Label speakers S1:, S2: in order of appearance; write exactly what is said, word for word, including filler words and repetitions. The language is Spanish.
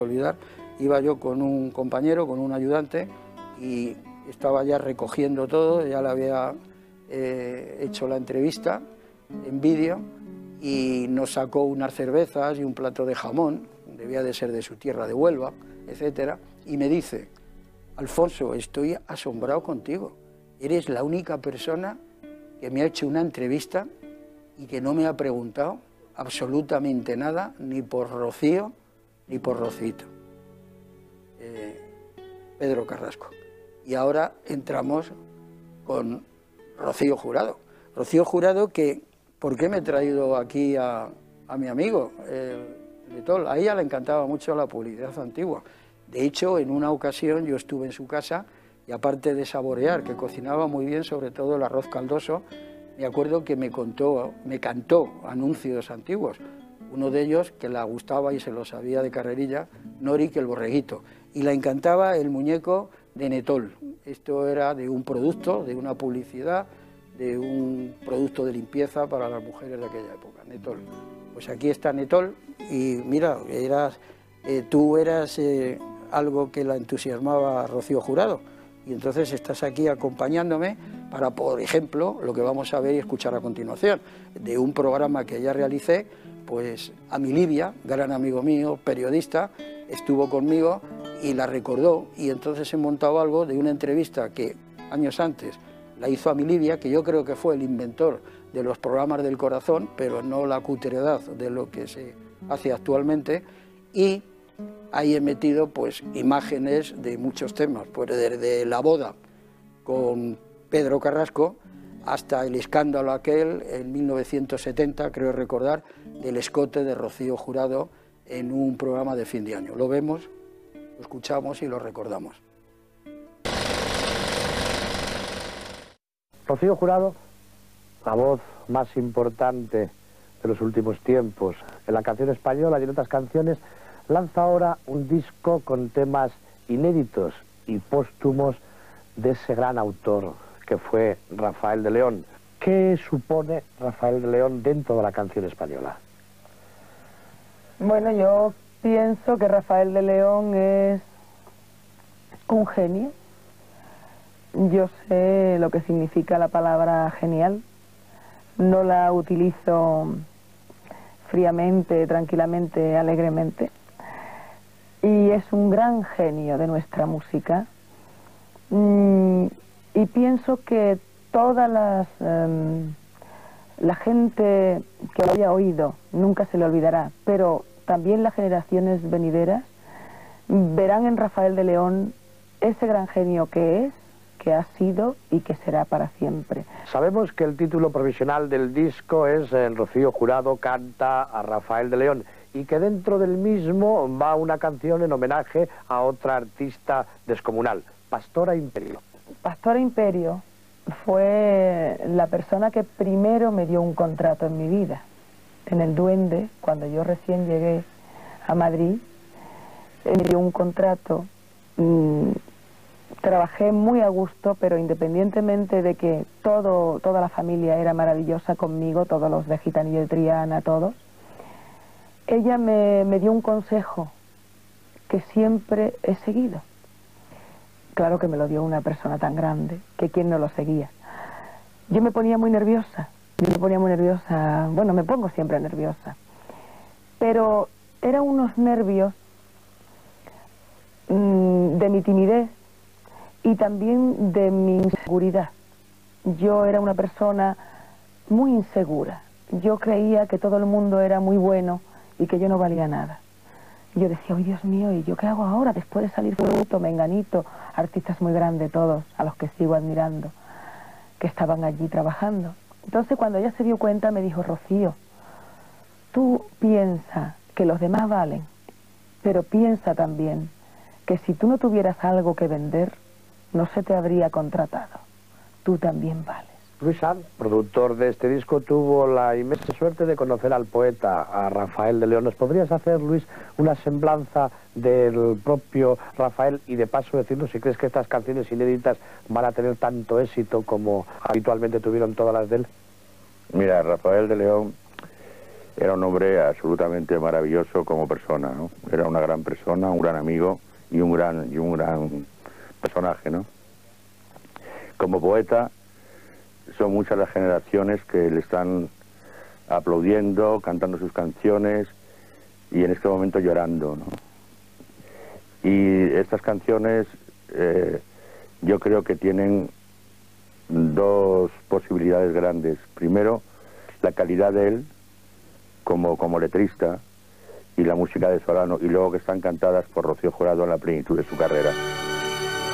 S1: olvidar, iba yo con un compañero, con un ayudante, y estaba ya recogiendo todo, ya le había eh, hecho la entrevista en vídeo, y nos sacó unas cervezas y un plato de jamón, debía de ser de su tierra de Huelva, etcétera, y me dice: Alfonso, estoy asombrado contigo, eres la única persona que me ha hecho una entrevista y que no me ha preguntado absolutamente nada, ni por Rocío, ni por Rocito. Eh, Pedro Carrasco. Y ahora entramos con Rocío Jurado. Rocío Jurado que, ¿por qué me he traído aquí a, a mi amigo, el Letol? A ella le encantaba mucho la publicidad antigua. De hecho, en una ocasión yo estuve en su casa y aparte de saborear, que cocinaba muy bien, sobre todo el arroz caldoso, me acuerdo que me contó, me cantó anuncios antiguos. Uno de ellos, que le gustaba y se lo sabía de carrerilla, Norik el borreguito. Y le encantaba el muñeco de Netol. Esto era de un producto, de una publicidad, de un producto de limpieza para las mujeres de aquella época, Netol. Pues aquí está Netol y mira, eras, eh, tú eras eh, algo que la entusiasmaba a Rocío Jurado. Y entonces estás aquí acompañándome para, por ejemplo, lo que vamos a ver y escuchar a continuación, de un programa que ya realicé. Pues a mi Livia, gran amigo mío, periodista, estuvo conmigo y la recordó, y entonces he montado algo de una entrevista que años antes la hizo a mi Livia, que yo creo que fue el inventor de los programas del corazón, pero no la cuteredad de lo que se hace actualmente, y ahí he metido pues imágenes de muchos temas, pues desde la boda con Pedro Carrasco hasta el escándalo aquel en mil novecientos setenta, creo recordar, del escote de Rocío Jurado en un programa de fin de año. Lo vemos, lo escuchamos y lo recordamos.
S2: Rocío Jurado, la voz más importante de los últimos tiempos en la canción española y en otras canciones, lanza ahora un disco con temas inéditos y póstumos de ese gran autor que fue Rafael de León. ¿Qué supone Rafael de León dentro de la canción española?
S3: Bueno, yo pienso que Rafael de León es un genio. Yo sé lo que significa la palabra genial. No la utilizo fríamente, tranquilamente, alegremente. Y es un gran genio de nuestra música. Mm, y pienso que todas las... Um, la gente que lo haya oído nunca se le olvidará, pero también las generaciones venideras verán en Rafael de León ese gran genio que es, que ha sido y que será para siempre.
S2: Sabemos que el título provisional del disco es El Rocío Jurado canta a Rafael de León, y que dentro del mismo va una canción en homenaje a otra artista descomunal, Pastora Imperio.
S3: Pastora Imperio fue la persona que primero me dio un contrato en mi vida. En el Duende, cuando yo recién llegué a Madrid, me dio un contrato. Mmm, trabajé muy a gusto, pero independientemente de que todo, toda la familia era maravillosa conmigo, todos los de Gitanillo de Triana, todos, ella me, me dio un consejo que siempre he seguido. Claro que me lo dio una persona tan grande, que quién no lo seguía. Yo me ponía muy nerviosa, yo me ponía muy nerviosa, bueno, me pongo siempre nerviosa, pero eran unos nervios mmm, de mi timidez y también de mi inseguridad. Yo era una persona muy insegura, yo creía que todo el mundo era muy bueno y que yo no valía nada. Yo decía, ¡ay, Dios mío! ¿Y yo qué hago ahora después de salir Fruto, Menganito, artistas muy grandes todos, a los que sigo admirando, que estaban allí trabajando? Entonces, cuando ella se dio cuenta, me dijo, Rocío, tú piensa que los demás valen, pero piensa también que si tú no tuvieras algo que vender, no se te habría contratado. Tú también vales.
S2: Luis Sanz, productor de este disco, tuvo la inmensa suerte de conocer al poeta, a Rafael de León. ¿Nos podrías hacer, Luis, una semblanza del propio Rafael y de paso decirnos si crees que estas canciones inéditas van a tener tanto éxito como habitualmente tuvieron todas las de él?
S4: Mira, Rafael de León Era un hombre absolutamente maravilloso como persona, ¿no? Era una gran persona, un gran amigo y un gran, y un gran personaje, ¿no? Como poeta, son muchas las generaciones que le están aplaudiendo, cantando sus canciones y en este momento llorando, ¿no? Y estas canciones eh, yo creo que tienen dos posibilidades grandes. Primero, la calidad de él como, como letrista y la música de Solano, y luego que están cantadas por Rocío Jurado en la plenitud de su carrera.